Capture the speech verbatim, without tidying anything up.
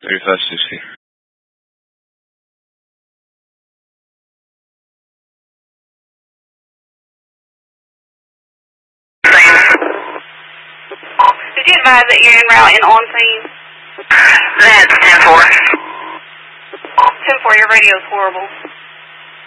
thirty-five sixty. Did you advise that you're en route and on scene? That's ten four. ten four, your radio is horrible.